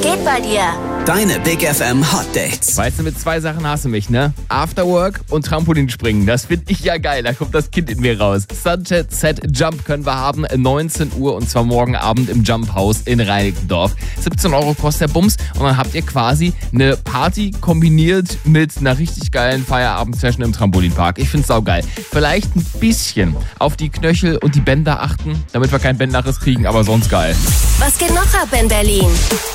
geht bei dir? Deine Big FM Hot Dates. Weißt du, mit 2 Sachen hast du mich, ne? Afterwork und Trampolinspringen. Das finde ich ja geil. Da kommt das Kind in mir raus. Sunset Set Jump können wir haben, 19 Uhr und zwar morgen Abend im Jump House in Reinickendorf. 17 € kostet der Bums und dann habt ihr quasi eine Party kombiniert mit einer richtig geilen Feierabend-Session im Trampolinpark. Ich find's saugeil. Vielleicht ein bisschen auf die Knöchel und die Bänder achten, damit wir keinen Bändernriss kriegen, aber sonst geil. Was geht noch ab in Berlin?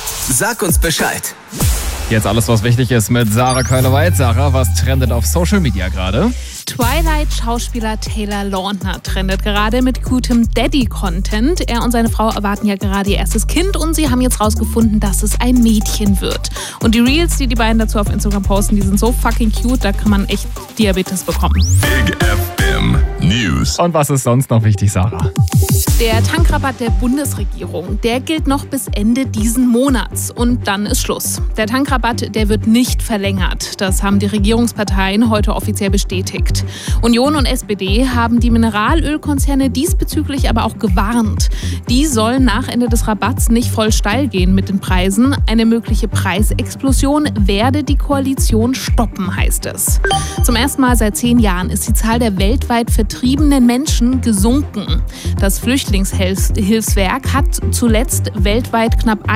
Sag uns Bescheid. Jetzt alles, was wichtig ist mit Sarah Keuler-Weiß. Sarah, was trendet auf Social Media gerade? Twilight-Schauspieler Taylor Lautner trendet gerade mit gutem Daddy-Content. Er und seine Frau erwarten ja gerade ihr erstes Kind und sie haben jetzt rausgefunden, dass es ein Mädchen wird. Und die Reels, die beiden dazu auf Instagram posten, die sind so fucking cute, da kann man echt Diabetes bekommen. Big FM News. Und was ist sonst noch wichtig, Sarah? Der Tankrabatt der Bundesregierung, der gilt noch bis Ende diesen Monats und dann ist Schluss. Der Tankrabatt, der wird nicht verlängert. Das haben die Regierungsparteien heute offiziell bestätigt. Union und SPD haben die Mineralölkonzerne diesbezüglich aber auch gewarnt. Die sollen nach Ende des Rabatts nicht voll steil gehen mit den Preisen. Eine mögliche Preisexplosion werde die Koalition stoppen, heißt es. Zum ersten Mal seit 10 Jahren ist die Zahl der weltweit vertriebenen Menschen gesunken. Das Flüchtlingshilfswerk hat zuletzt weltweit knapp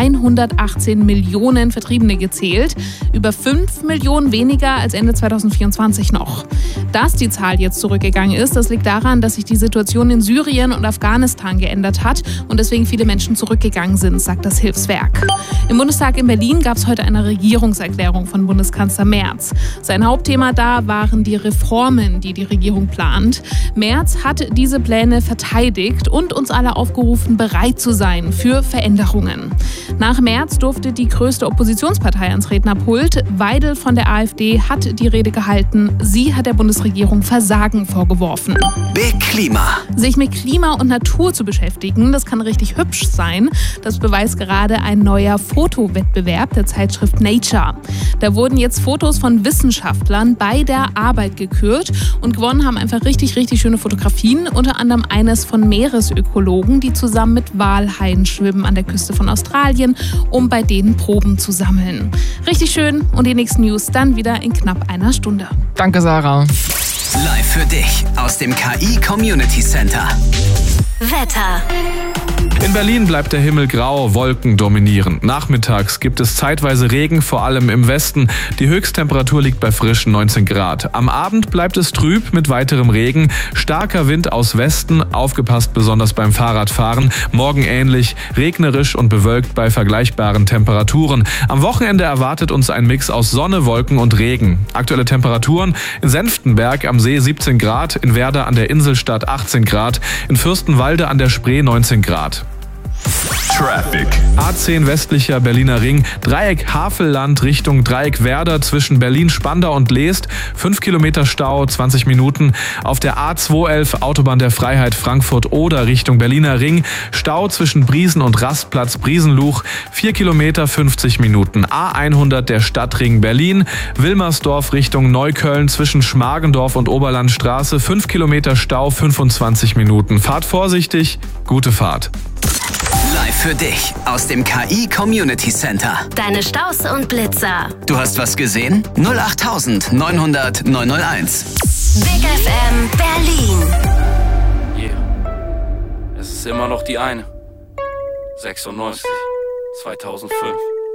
118 Millionen Vertriebene gezählt. Über 5 Millionen weniger als Ende 2024 noch. Dass die Zahl jetzt zurückgegangen ist, das liegt daran, dass sich die Situation in Syrien und Afghanistan geändert hat und deswegen viele Menschen zurückgegangen sind, sagt das Hilfswerk. Im Bundestag in Berlin gab es heute eine Regierungserklärung von Bundeskanzler Merz. Sein Hauptthema da waren die Reformen, die die Regierung plant. Merz hat diese Pläne verteidigt und uns alle aufgerufen, bereit zu sein für Veränderungen. Nach Merz durfte die größte Oppositionspartei ans Rednerpult. Weidel von der AfD hat die Rede gehalten. Sie hat der Bundesregierung Versagen vorgeworfen. Big Klima. Sich mit Klima und Natur zu beschäftigen, das kann richtig hübsch sein. Das beweist gerade ein neuer Fotowettbewerb der Zeitschrift Nature. Da wurden jetzt Fotos von Wissenschaftlern bei der Arbeit gekürt und gewonnen haben einfach richtig, richtig schöne Fotografien. Unter anderem eines von Meeresökologen, die zusammen mit Walhaien schwimmen an der Küste von Australien, um bei denen Proben zu sammeln. Richtig schön und die nächsten News dann wieder in knapp einer Stunde. Danke, Sarah. Live für dich aus dem KI Community Center. Wetter. In Berlin bleibt der Himmel grau, Wolken dominieren. Nachmittags gibt es zeitweise Regen, vor allem im Westen. Die Höchsttemperatur liegt bei frischen 19 Grad. Am Abend bleibt es trüb mit weiterem Regen. Starker Wind aus Westen, aufgepasst besonders beim Fahrradfahren. Morgen ähnlich, regnerisch und bewölkt bei vergleichbaren Temperaturen. Am Wochenende erwartet uns ein Mix aus Sonne, Wolken und Regen. Aktuelle Temperaturen: in Senftenberg am See 17 Grad, in Werder an der Inselstadt 18 Grad, in Fürstenwalde an der Spree 19 Grad. Traffic. A10 westlicher Berliner Ring, Dreieck Havelland Richtung Dreieck Werder zwischen Berlin-Spandau und Leest, 5 Kilometer Stau, 20 Minuten. Auf der A211 Autobahn der Freiheit Frankfurt-Oder Richtung Berliner Ring, Stau zwischen Briesen und Rastplatz Briesenluch, 4 Kilometer, 50 Minuten. A100 der Stadtring Berlin, Wilmersdorf Richtung Neukölln zwischen Schmargendorf und Oberlandstraße, 5 Kilometer Stau, 25 Minuten. Fahrt vorsichtig, gute Fahrt. Live für dich aus dem KI Community Center. Deine Staus und Blitzer. Du hast was gesehen? 08000 900 901. Big FM Berlin. Yeah. Es ist immer noch die eine. 96, 2005.